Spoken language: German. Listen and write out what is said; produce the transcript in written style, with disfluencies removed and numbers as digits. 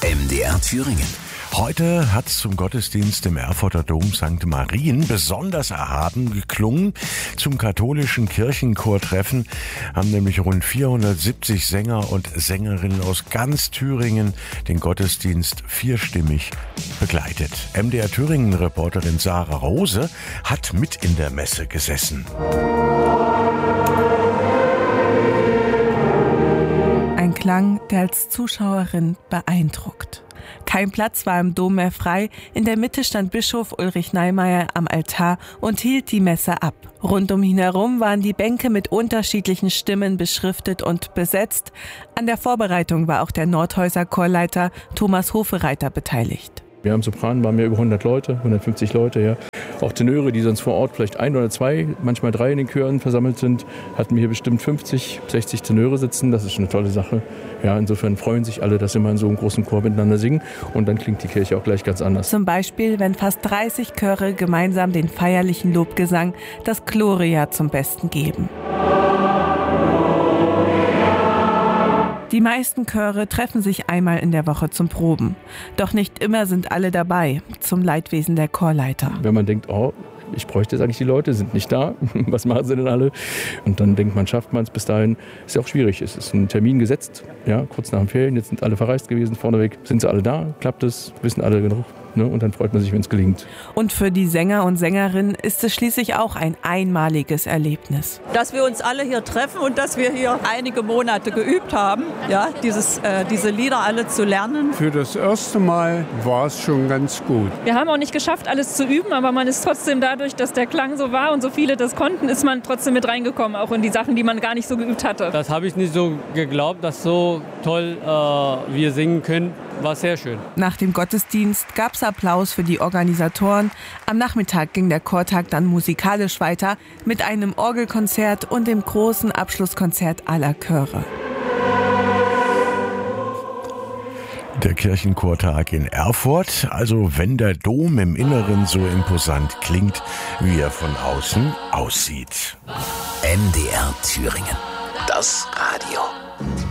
MDR Thüringen. Heute hat zum Gottesdienst im Erfurter Dom St. Marien besonders erhaben geklungen. Zum katholischen Kirchenchortreffen haben nämlich rund 470 Sänger und Sängerinnen aus ganz Thüringen den Gottesdienst vierstimmig begleitet. MDR Thüringen-Reporterin Sarah Rose hat mit in der Messe gesessen. Ein Klang, der als Zuschauerin beeindruckt. Kein Platz war im Dom mehr frei. In der Mitte stand Bischof Ulrich Neimeyer am Altar und hielt die Messe ab. Rund um ihn herum waren die Bänke mit unterschiedlichen Stimmen beschriftet und besetzt. An der Vorbereitung war auch der Nordhäuser Chorleiter Thomas Hofereiter beteiligt. Wir haben Sopranen, waren wir über 100 Leute, 150 Leute, ja. Auch Tenöre, die sonst vor Ort vielleicht 1 oder 2, manchmal 3 in den Chören versammelt sind, hatten wir hier bestimmt 50, 60 Tenöre sitzen. Das ist eine tolle Sache. Ja, insofern freuen sich alle, dass sie mal in so einem großen Chor miteinander singen. Und dann klingt die Kirche auch gleich ganz anders. Zum Beispiel, wenn fast 30 Chöre gemeinsam den feierlichen Lobgesang, das Gloria, zum Besten geben. Die meisten Chöre treffen sich einmal in der Woche zum Proben. Doch nicht immer sind alle dabei, zum Leidwesen der Chorleiter. Wenn man denkt, ich bräuchte jetzt eigentlich die Leute, sind nicht da, was machen sie denn alle? Und dann denkt man, schafft man es bis dahin? Ist ja auch schwierig. Es ist ein Termin gesetzt, ja, kurz nach den Ferien, jetzt sind alle verreist gewesen, vorneweg sind sie alle da, klappt es, wissen alle genug. Ne? Und dann freut man sich, wenn es gelingt. Und für die Sänger und Sängerinnen ist es schließlich auch ein einmaliges Erlebnis. Dass wir uns alle hier treffen und dass wir hier einige Monate geübt haben, ja, diese Lieder alle zu lernen. Für das erste Mal war es schon ganz gut. Wir haben auch nicht geschafft, alles zu üben, aber man ist trotzdem dadurch, dass der Klang so war und so viele das konnten, ist man trotzdem mit reingekommen, auch in die Sachen, die man gar nicht so geübt hatte. Das habe ich nicht so geglaubt, dass so toll wir singen können. War sehr schön. Nach dem Gottesdienst gab es Applaus für die Organisatoren. Am Nachmittag ging der Chortag dann musikalisch weiter mit einem Orgelkonzert und dem großen Abschlusskonzert aller Chöre. Der Kirchenchortag in Erfurt, also wenn der Dom im Inneren so imposant klingt, wie er von außen aussieht. MDR Thüringen. Das Radio.